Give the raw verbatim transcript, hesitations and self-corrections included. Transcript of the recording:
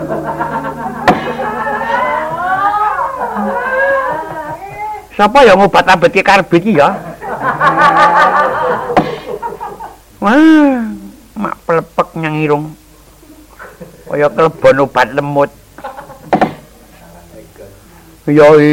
Sapa ya ngobat abet ki karep iki ya? Wah, mak plepek nyang irung. Kaya klebon obat lemut. Ya